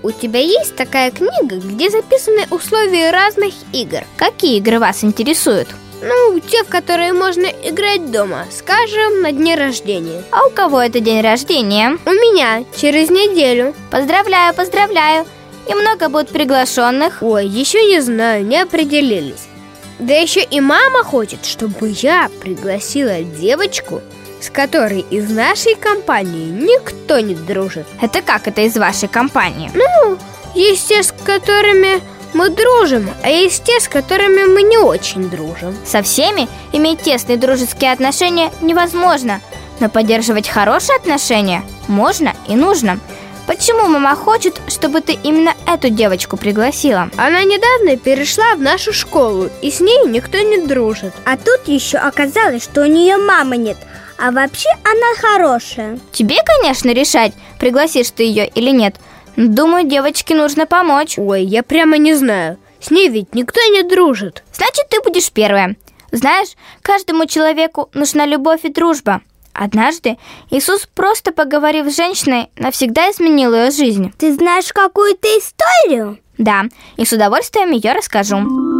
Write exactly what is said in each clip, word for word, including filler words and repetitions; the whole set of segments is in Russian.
у тебя есть такая книга, где записаны условия разных игр? Какие игры вас интересуют? Ну, те, в которые можно играть дома, скажем, на дне рождения. А у кого это день рождения? У меня, через неделю. Поздравляю, поздравляю. И много будет приглашенных? Ой, еще не знаю, не определились. Да еще и мама хочет, чтобы я пригласила девочку, с которой из нашей компании никто не дружит. Это как это из вашей компании? Ну, есть те, с которыми мы дружим, а есть те, с которыми мы не очень дружим. Со всеми иметь тесные дружеские отношения невозможно, но поддерживать хорошие отношения можно и нужно. Почему мама хочет, чтобы ты именно эту девочку пригласила? Она недавно перешла в нашу школу, и с ней никто не дружит. А тут еще оказалось, что у нее мамы нет, а вообще она хорошая. Тебе, конечно, решать, пригласишь ты ее или нет. Думаю, девочке нужно помочь. Ой, я прямо не знаю. С ней ведь никто не дружит. Значит, ты будешь первая. Знаешь, каждому человеку нужна любовь и дружба. Однажды Иисус, просто поговорив с женщиной, навсегда изменил ее жизнь. Ты знаешь какую-то историю? Да, и с удовольствием ее расскажу.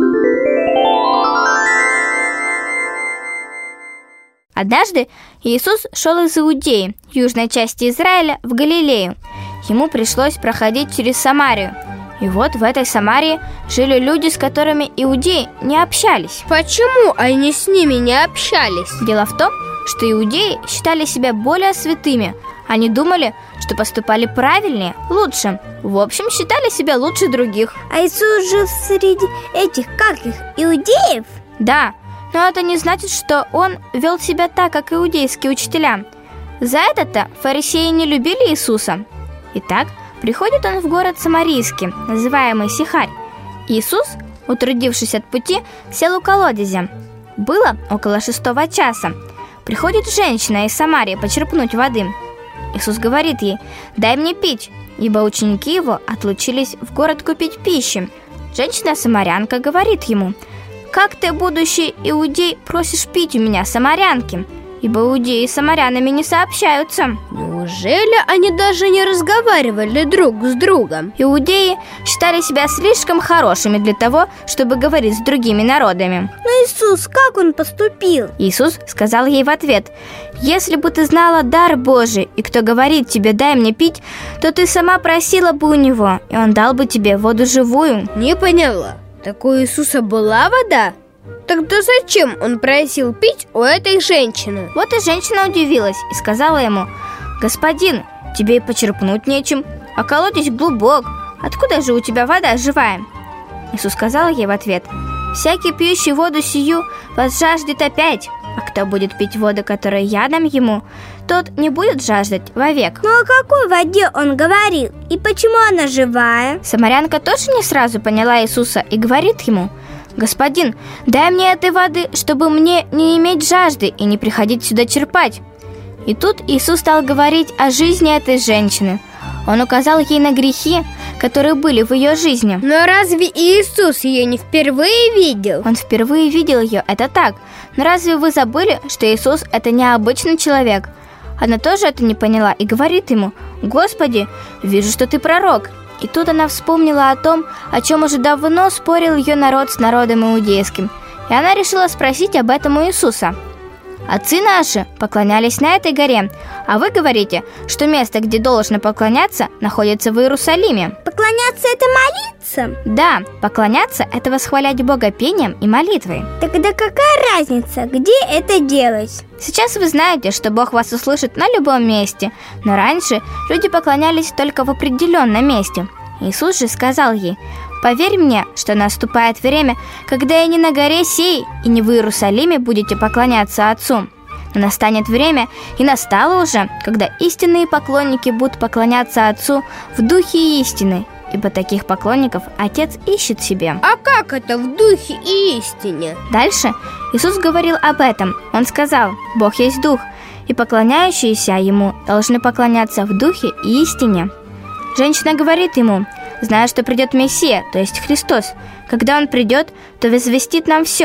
Однажды Иисус шел из Иудеи, южной части Израиля, в Галилею. Ему пришлось проходить через Самарию. И вот в этой Самарии жили люди, с которыми иудеи не общались. Почему они с ними не общались? Дело в том, что иудеи считали себя более святыми. Они думали, что поступали правильнее, лучше. В общем, считали себя лучше других. А Иисус жил среди этих, как их, иудеев? Да, но это не значит, что он вел себя так, как иудейские учителя. За это-то фарисеи не любили Иисуса. Итак, приходит он в город Самарийский, называемый Сихарь. Иисус, утрудившись от пути, сел у колодезя. Было около шестого часа. Приходит женщина из Самарии почерпнуть воды. Иисус говорит ей: «Дай мне пить», ибо ученики его отлучились в город купить пищи. Женщина-самарянка говорит ему: «Как ты, будущий иудей, просишь пить у меня, самарянки? Ибо иудеи с самарянами не сообщаются». Неужели они даже не разговаривали друг с другом? Иудеи считали себя слишком хорошими для того, чтобы говорить с другими народами. Но Иисус, как он поступил? Иисус сказал ей в ответ: «Если бы ты знала дар Божий, и кто говорит тебе: дай мне пить, то ты сама просила бы у него, и он дал бы тебе воду живую». Не поняла. Так у Иисуса была вода? Тогда зачем он просил пить у этой женщины? Вот и женщина удивилась и сказала ему: «Господин, тебе и почерпнуть нечем, а колодец глубок. Откуда же у тебя вода живая?» Иисус сказал ей в ответ: «Всякий пьющий воду сию возжаждет опять, а кто будет пить воду, которую я дам ему, тот не будет жаждать вовек». Ну о какой воде он говорил? И почему она живая? Самарянка тоже не сразу поняла Иисуса и говорит ему: «Господин, дай мне этой воды, чтобы мне не иметь жажды и не приходить сюда черпать». И тут Иисус стал говорить о жизни этой женщины. Он указал ей на грехи, которые были в ее жизни. Но разве Иисус ее не впервые видел? Он впервые видел ее, это так. Но разве вы забыли, что Иисус – это необычный человек? Она тоже это не поняла и говорит ему: «Господи, вижу, что ты пророк». И тут она вспомнила о том, о чем уже давно спорил ее народ с народом иудейским. И она решила спросить об этом у Иисуса. «Отцы наши поклонялись на этой горе, а вы говорите, что место, где должно поклоняться, находится в Иерусалиме». Поклоняться – это молиться? Да, поклоняться – это восхвалять Бога пением и молитвой. Тогда какая разница, где это делать? Сейчас вы знаете, что Бог вас услышит на любом месте, но раньше люди поклонялись только в определенном месте. Иисус же сказал ей: «Поверь мне, что наступает время, когда и не на горе сей, и не в Иерусалиме будете поклоняться Отцу. Но настанет время, и настало уже, когда истинные поклонники будут поклоняться Отцу в духе и истины, ибо таких поклонников Отец ищет себе». А как это в духе и истине? Дальше Иисус говорил об этом. Он сказал: «Бог есть Дух, и поклоняющиеся Ему должны поклоняться в духе и истине». Женщина говорит ему: «Зная, что придет Мессия, то есть Христос. Когда Он придет, то возвестит нам все».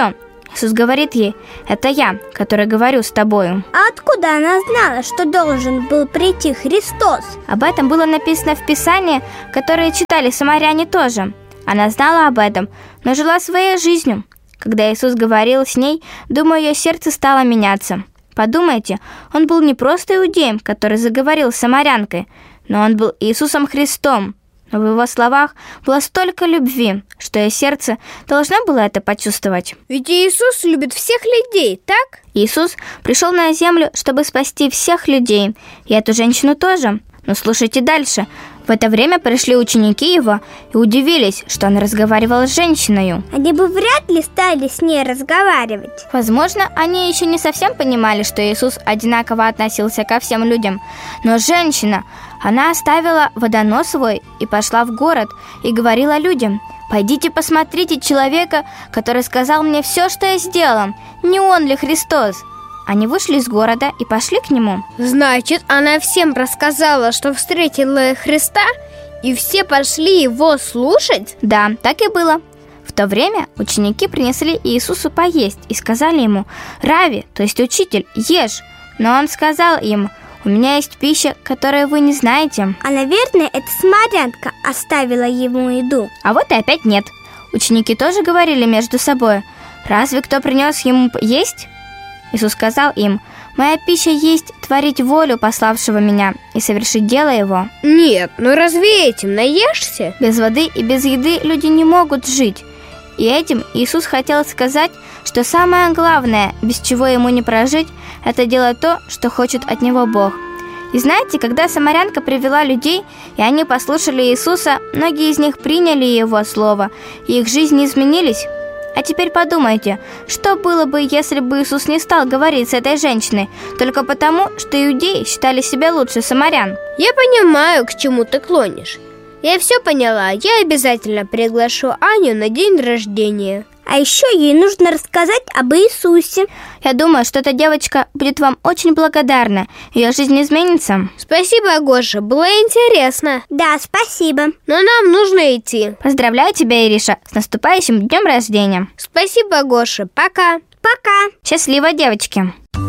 Иисус говорит ей: «Это я, который говорю с тобою». А откуда она знала, что должен был прийти Христос? Об этом было написано в Писании, которое читали самаряне тоже. Она знала об этом, но жила своей жизнью. Когда Иисус говорил с ней, думаю, ее сердце стало меняться. Подумайте, он был не просто иудеем, который заговорил с самарянкой, но он был Иисусом Христом. Но в его словах было столько любви, что ее сердце должно было это почувствовать. Ведь Иисус любит всех людей, так? Иисус пришел на землю, чтобы спасти всех людей, и эту женщину тоже. Но слушайте дальше. В это время пришли ученики его и удивились, что он разговаривал с женщиной. Они бы вряд ли стали с ней разговаривать. Возможно, они еще не совсем понимали, что Иисус одинаково относился ко всем людям. Но женщина, она оставила водонос свой и пошла в город и говорила людям: «Пойдите посмотрите человека, который сказал мне все, что я сделала. Не он ли Христос?» Они вышли из города и пошли к нему. Значит, она всем рассказала, что встретила Христа, и все пошли его слушать? Да, так и было. В то время ученики принесли Иисусу поесть и сказали ему: «Рави», то есть учитель, ешь. Но он сказал им: «У меня есть пища, которую вы не знаете». А, наверное, эта самарянка оставила ему еду. А вот и опять нет. Ученики тоже говорили между собой: «Разве кто принес ему есть?» Иисус сказал им: «Моя пища есть творить волю пославшего меня и совершить дело его». Нет, ну разве этим наешься? Без воды и без еды люди не могут жить. И этим Иисус хотел сказать, что самое главное, без чего ему не прожить, это делать то, что хочет от него Бог. И знаете, когда самарянка привела людей, и они послушали Иисуса, многие из них приняли Его слово, и их жизни изменились. А теперь подумайте, что было бы, если бы Иисус не стал говорить с этой женщиной, только потому, что иудеи считали себя лучше самарян? Я понимаю, к чему ты клонишь. Я все поняла, я обязательно приглашу Аню на день рождения. А еще ей нужно рассказать об Иисусе. Я думаю, что эта девочка будет вам очень благодарна. Ее жизнь изменится. Спасибо, Гоша, было интересно. Да, спасибо. Но нам нужно идти. Поздравляю тебя, Ириша, с наступающим днем рождения. Спасибо, Гоша, пока. Пока. Счастливо, девочки.